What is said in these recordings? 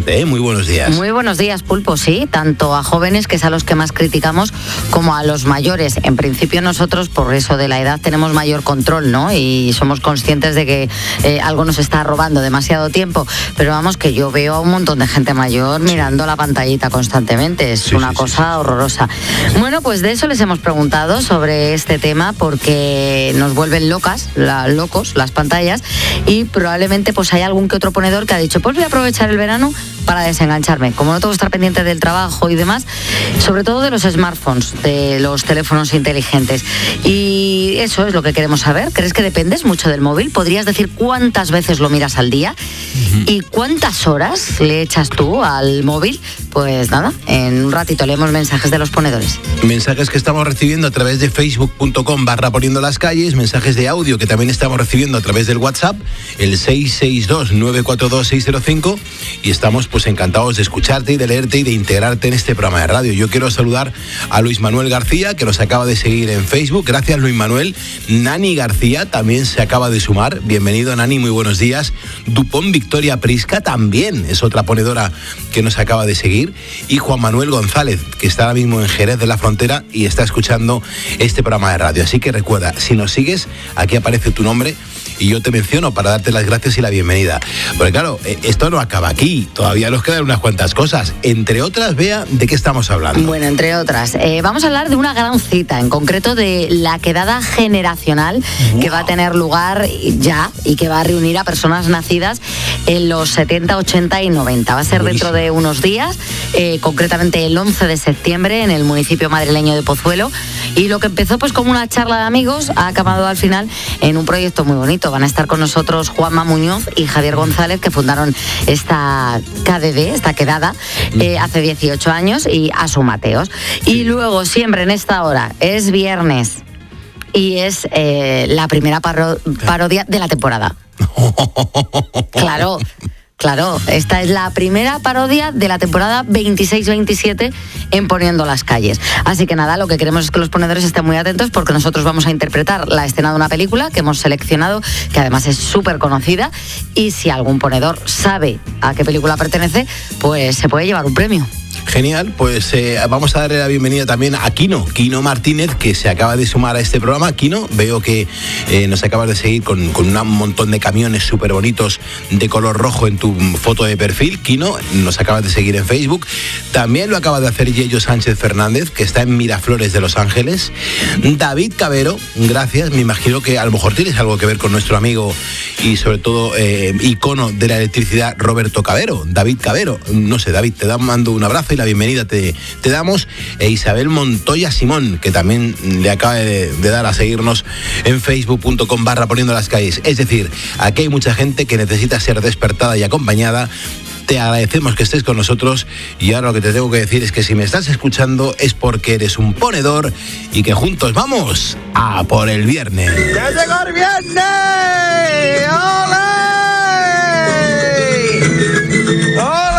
gente, ¿eh? Muy buenos días. Muy buenos días, Pulpo, sí, tanto a jóvenes, que es a los que más criticamos, como a los mayores. En principio nosotros, por eso de la edad, tenemos mayor control, ¿no? Y somos conscientes de que algo nos está robando demasiado tiempo. Pero vamos, que yo veo a un montón de gente mayor mirando la pantallita constantemente. Es una cosa horrorosa. Bueno, pues de eso les hemos preguntado sobre este tema, porque nos vuelven locos las pantallas, y probablemente pues hay algún que otro ponedor que ha dicho, pues voy a aprovechar el verano para desengancharme. Como no tengo que estar pendiente del trabajo y demás, sobre todo de los smartphones, de los teléfonos inteligentes. Y eso es lo que queremos saber. ¿Crees que dependes mucho del móvil? ¿Podrías decir cuántas veces lo miras al día? ¿Y cuántas horas le echas tú al móvil? Pues nada, en un ratito leemos mensajes de los ponedores. Mensajes que estamos recibiendo a través de facebook.com/poniendo las calles, mensajes de audio que también estamos recibiendo a través del WhatsApp, el 662-942-605, y estamos pues encantados de escucharte y de leerte y de integrarte en este programa de radio. Yo quiero saludar a Luis Manuel García, que nos acaba de seguir en Facebook. Gracias, Luis Manuel. Nani García también se acaba de sumar. Bienvenido, Nani, muy buenos días. Dupont Victoria Prisca también es otra ponedora que nos acaba de seguir. Y Juan Manuel González, que está ahora mismo en Jerez de la Frontera y está escuchando este programa de radio. Así que recuerda, si nos sigues, aquí aparece tu nombre y yo te menciono para darte las gracias y la bienvenida. Porque claro, esto no acaba aquí, todavía nos quedan unas cuantas cosas. Entre otras, Bea, ¿de qué estamos hablando? Bueno, entre otras, vamos a hablar de una gran cita, en concreto de la quedada generacional que va a tener lugar ya y que va a reunir a personas nacidas en los 70, 80 y 90. Va a ser dentro de unos días, concretamente el 11 de septiembre en el municipio madrileño de Pozuelo, y lo que empezó pues como una charla de amigos ha acabado al final en un proyecto muy bonito. Van a estar con nosotros Juanma Muñoz y Javier González, que fundaron esta KDD, esta quedada, hace 18 años, y Asu Mateos. Y luego, siempre en esta hora, es viernes y es la primera parodia de la temporada. Claro, esta es la primera parodia de la temporada 26-27 en Poniendo las Calles. Así que nada, lo que queremos es que los ponedores estén muy atentos, porque nosotros vamos a interpretar la escena de una película que hemos seleccionado, que además es súper conocida, y si algún ponedor sabe a qué película pertenece, pues se puede llevar un premio. Genial, pues vamos a darle la bienvenida también a Quino Martínez, que se acaba de sumar a este programa. Quino, veo que nos acabas de seguir con un montón de camiones súper bonitos de color rojo en tu foto de perfil. Quino, nos acabas de seguir en Facebook. También lo acaba de hacer Yello Sánchez Fernández, que está en Miraflores de Los Ángeles. David Cabero, gracias. Me imagino que a lo mejor tienes algo que ver con nuestro amigo y sobre todo icono de la electricidad, Roberto Cabero. David Cabero, no sé, David, te mando un abrazo y la bienvenida te damos. Isabel Montoya Simón, que también le acaba de dar a seguirnos en facebook.com/poniendo las calles. Es decir, aquí hay mucha gente que necesita ser despertada y acompañada. Te agradecemos que estés con nosotros, y ahora lo que te tengo que decir es que si me estás escuchando es porque eres un ponedor y que juntos vamos a por el viernes. ¡Ya llegó el viernes! ¡Ole! ¡Ole!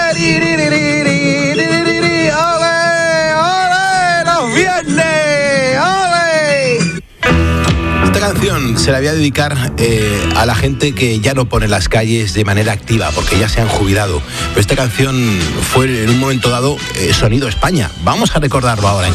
Esta canción se la voy a dedicar a la gente que ya no pone las calles de manera activa, porque ya se han jubilado. Pero esta canción fue en un momento dado Sonido España. Vamos a recordarlo ahora en